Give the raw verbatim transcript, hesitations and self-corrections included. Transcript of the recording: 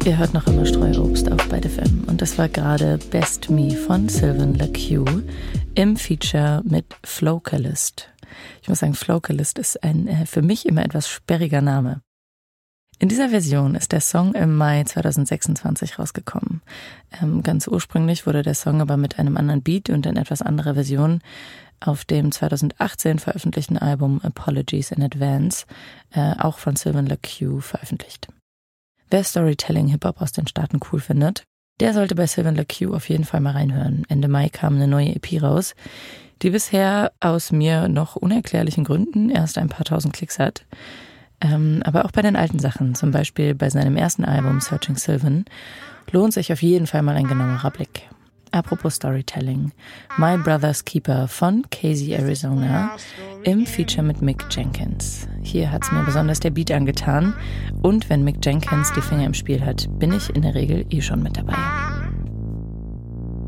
Ihr hört noch immer Streuobst auf Byte F M und das war gerade Best Me von Sylvan LaCue im Feature mit Flocalist. Ich muss sagen, Flocalist ist ein äh, für mich immer etwas sperriger Name. In dieser Version ist der Song im Mai zweitausendsechsundzwanzig rausgekommen. Ähm, ganz ursprünglich wurde der Song aber mit einem anderen Beat und in etwas anderer Version auf dem zweitausendachtzehn veröffentlichten Album Apologies in Advance, äh, auch von Sylvan LaCue, veröffentlicht. Wer Storytelling-Hip-Hop aus den Staaten cool findet, der sollte bei Sylvan LaCue auf jeden Fall mal reinhören. Ende Mai kam eine neue E P raus, die bisher aus mir noch unerklärlichen Gründen erst ein paar tausend Klicks hat. Ähm, aber auch bei den alten Sachen, zum Beispiel bei seinem ersten Album Searching Sylvan, lohnt sich auf jeden Fall mal ein genauerer Blick. Apropos Storytelling, My Brother's Keeper von Casey Arizona im Feature mit Mick Jenkins. Hier hat's mir besonders der Beat angetan und wenn Mick Jenkins die Finger im Spiel hat, bin ich in der Regel eh schon mit dabei.